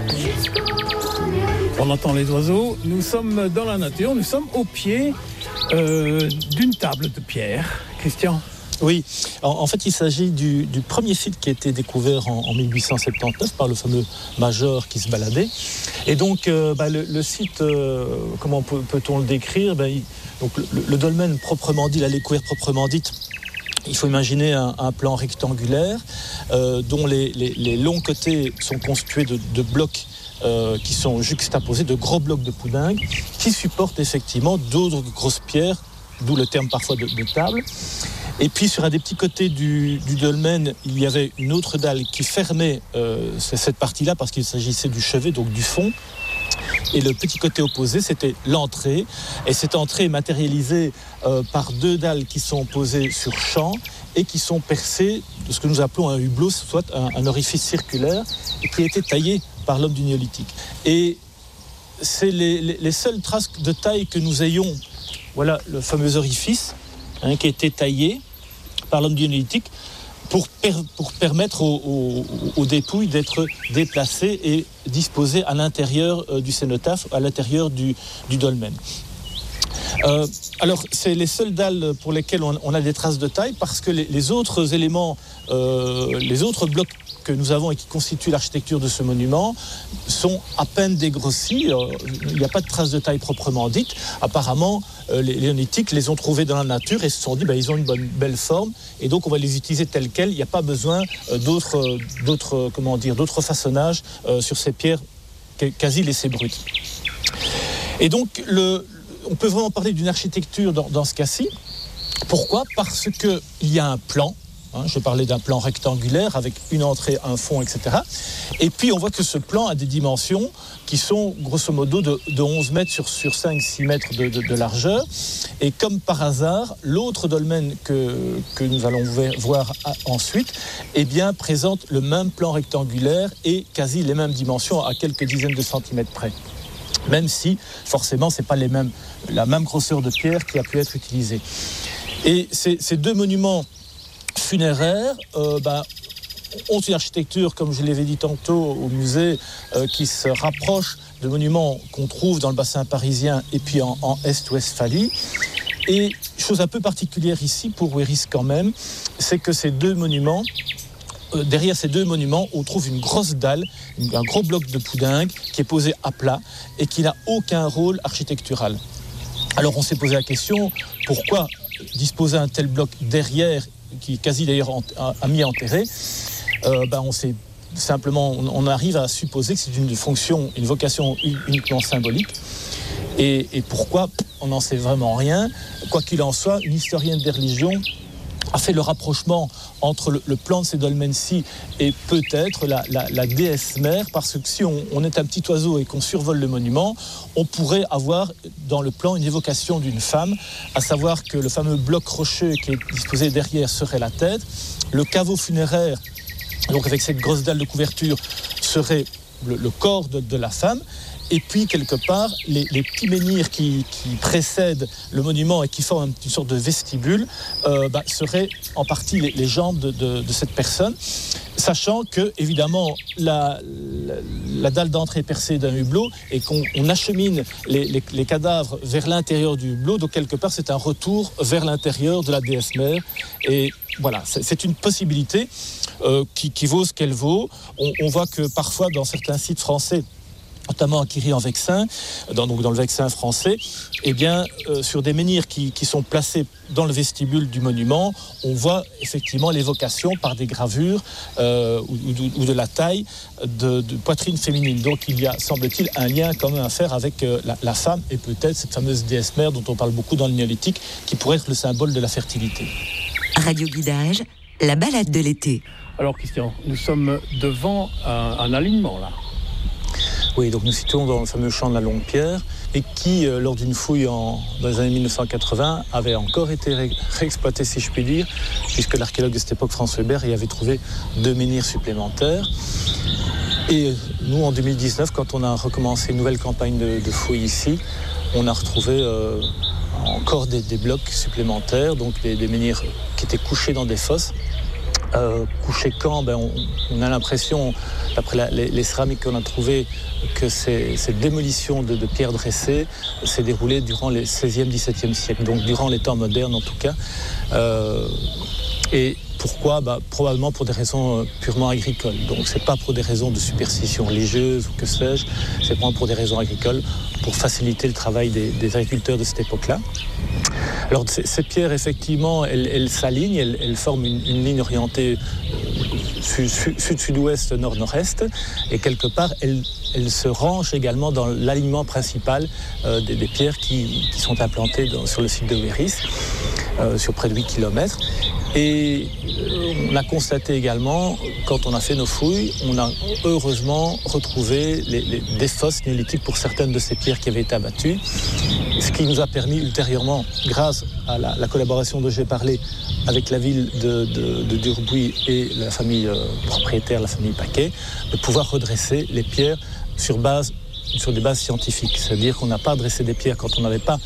On entend les oiseaux, nous sommes dans la nature, nous sommes au pied d'une table de pierre. Christian ? Oui, en fait il s'agit du premier site qui a été découvert en 1879 par le fameux Major qui se baladait. Et donc le site, comment peut-on le décrire ? Donc le dolmen proprement dit, la découverte proprement dite, il faut imaginer un plan rectangulaire dont les longs côtés sont constitués de blocs qui sont juxtaposés, de gros blocs de poudingue qui supportent effectivement d'autres grosses pierres, d'où le terme parfois de table. Et puis sur un des petits côtés du dolmen, il y avait une autre dalle qui fermait cette partie-là parce qu'il s'agissait du chevet, donc du fond. Et le petit côté opposé, c'était l'entrée. Et cette entrée est matérialisée par deux dalles qui sont posées sur champ et qui sont percées de ce que nous appelons un hublot, soit un orifice circulaire, et qui a été taillé par l'homme du néolithique. Et c'est les seules traces de taille que nous ayons. Voilà le fameux orifice qui a été taillé par l'homme du néolithique pour permettre aux dépouilles d'être déplacées et disposées à l'intérieur du cénotaphe, à l'intérieur du dolmen. Alors, c'est les seules dalles pour lesquelles on a des traces de taille, parce que les autres éléments, les autres blocs que nous avons et qui constituent l'architecture de ce monument sont à peine dégrossis. Il n'y a pas de traces de taille proprement dite. Apparemment, les néolithiques les ont trouvés dans la nature et se sont dit ils ont une belle forme et donc on va les utiliser telles quelles. Il n'y a pas besoin d'autres façonnages sur ces pierres quasi laissées brutes. Et donc, on peut vraiment parler d'une architecture dans ce cas-ci. Pourquoi ? Parce qu'il y a un plan. Je parlais d'un plan rectangulaire avec une entrée, un fond, etc. Et puis on voit que ce plan a des dimensions qui sont grosso modo de 11 mètres sur 5-6 mètres de largeur. Et comme par hasard, l'autre dolmen que nous allons voir ensuite présente le même plan rectangulaire et quasi les mêmes dimensions à quelques dizaines de centimètres près. Même si, forcément, ce n'est pas la même grosseur de pierre qui a pu être utilisée. Et ces deux monuments funéraires ont une architecture, comme je l'avais dit tantôt au musée, qui se rapproche de monuments qu'on trouve dans le bassin parisien et puis en Est-Ouestphalie. Et chose un peu particulière ici pour Ouéris quand même, c'est que ces deux monuments, derrière ces deux monuments, on trouve une grosse dalle, un gros bloc de poudingue qui est posé à plat et qui n'a aucun rôle architectural. Alors on s'est posé la question, pourquoi disposer un tel bloc derrière, qui est quasi d'ailleurs à mi-enterré, on arrive à supposer que c'est une vocation uniquement symbolique. Et pourquoi ? On n'en sait vraiment rien. Quoi qu'il en soit, une historienne des religions a fait le rapprochement entre le plan de ces dolmens-ci et peut-être la déesse mère, parce que si on est un petit oiseau et qu'on survole le monument, on pourrait avoir dans le plan une évocation d'une femme, à savoir que le fameux bloc rocheux qui est disposé derrière serait la tête, le caveau funéraire, donc avec cette grosse dalle de couverture, serait le corps de la femme. Et puis, quelque part, les petits menhirs qui précèdent le monument et qui forment une sorte de vestibule seraient en partie les jambes de cette personne, sachant que, évidemment, la dalle d'entrée est percée d'un hublot et qu'on achemine les cadavres vers l'intérieur du hublot. Donc, quelque part, c'est un retour vers l'intérieur de la déesse mère. Et voilà, c'est une possibilité qui vaut ce qu'elle vaut. On voit que parfois, dans certains sites français, notamment à Quirry-en-Vexin, dans le Vexin français, sur des menhirs qui sont placés dans le vestibule du monument, on voit effectivement l'évocation par des gravures ou de la taille de poitrine féminine. Donc il y a, semble-t-il, un lien quand même à faire avec la femme et peut-être cette fameuse déesse mère dont on parle beaucoup dans le néolithique, qui pourrait être le symbole de la fertilité. Radio Guidage, la balade de l'été. Alors Christian, nous sommes devant un alignement là. Oui, donc nous situons dans le fameux champ de la Longue Pierre et qui, lors d'une fouille dans les années 1980, avait encore été réexploité, si je puis dire, puisque l'archéologue de cette époque, François Hébert, y avait trouvé 2 menhirs supplémentaires. Et nous, en 2019, quand on a recommencé une nouvelle campagne de fouilles ici, on a retrouvé encore des blocs supplémentaires, donc des menhirs qui étaient couchés dans des fosses. Couché quand on a l'impression, d'après les céramiques qu'on a trouvées, que cette démolition de pierres dressées s'est déroulée durant les 16e, 17e siècles, donc durant les temps modernes en tout cas. Et pourquoi ? Probablement pour des raisons purement agricoles. Donc c'est pas pour des raisons de superstition religieuse ou que sais-je, c'est vraiment pour des raisons agricoles, pour faciliter le travail des agriculteurs de cette époque-là. Alors ces pierres, effectivement, elles s'alignent, elles forment une ligne orientée sud-sud-ouest, nord-nord-est, et quelque part, elles se rangent également dans l'alignement principal des pierres qui sont implantées sur le site de Ouéris, sur près de 8 km. Et on a constaté également, quand on a fait nos fouilles, on a heureusement retrouvé des fosses néolithiques pour certaines de ces pierres qui avaient été abattues, ce qui nous a permis ultérieurement, grâce à la collaboration dont j'ai parlé avec la ville de Durbuy et la famille propriétaire, la famille Paquet, de pouvoir redresser les pierres sur des bases scientifiques. C'est-à-dire qu'on n'a pas dressé des pierres quand on n'avait pas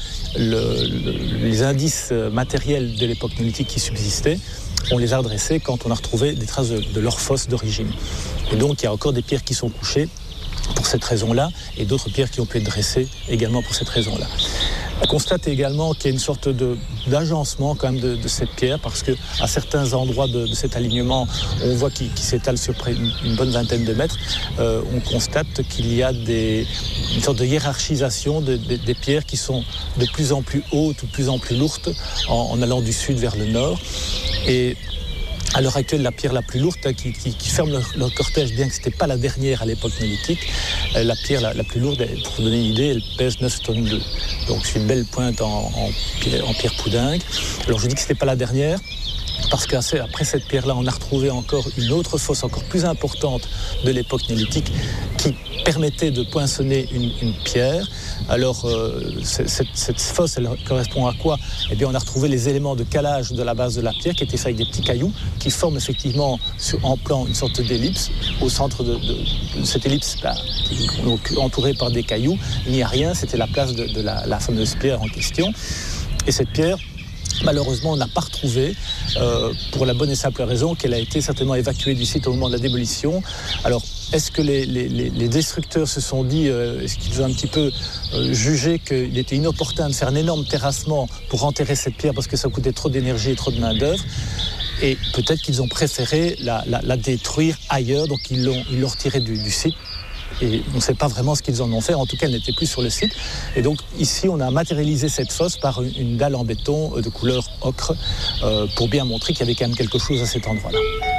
les indices matériels de l'époque néolithique qui subsistaient. On les a dressés quand on a retrouvé des traces de leur fosse d'origine. Et donc il y a encore des pierres qui sont couchées pour cette raison-là et d'autres pierres qui ont pu être dressées également pour cette raison-là. On constate également qu'il y a une sorte d'agencement quand même de cette pierre, parce qu'à certains endroits de cet alignement, on voit qu'il s'étale sur près une bonne vingtaine de mètres. On constate qu'il y a une sorte de hiérarchisation des pierres qui sont de plus en plus hautes ou de plus en plus lourdes en allant du sud vers le nord. Et à l'heure actuelle, la pierre la plus lourde qui ferme le cortège, bien que ce n'était pas la dernière à l'époque néolithique, la pierre la plus lourde, pour vous donner une idée, elle pèse 9 tonnes 2. Donc c'est une belle pointe en pierre poudingue. Alors je dis que ce n'était pas la dernière, parce qu'après cette pierre-là, on a retrouvé encore une autre fosse encore plus importante de l'époque néolithique qui permettait de poinçonner une pierre. Alors cette fosse, elle correspond à quoi ? Eh bien, on a retrouvé les éléments de calage de la base de la pierre qui étaient faits avec des petits cailloux qui forment effectivement en plan une sorte d'ellipse. Au centre de cette ellipse, donc entourée par des cailloux, il n'y a rien, c'était la place de la fameuse pierre en question. Et cette pierre, malheureusement, on n'a pas retrouvé, pour la bonne et simple raison qu'elle a été certainement évacuée du site au moment de la démolition. Alors, est-ce que les destructeurs se sont dit, est-ce qu'ils ont un petit peu jugé qu'il était inopportun de faire un énorme terrassement pour enterrer cette pierre parce que ça coûtait trop d'énergie et trop de main-d'œuvre ? Et peut-être qu'ils ont préféré la détruire ailleurs, donc ils l'ont retirée du site. Et on ne sait pas vraiment ce qu'ils en ont fait, en tout cas elle n'était plus sur le site. Et donc ici on a matérialisé cette fosse par une dalle en béton de couleur ocre pour bien montrer qu'il y avait quand même quelque chose à cet endroit-là.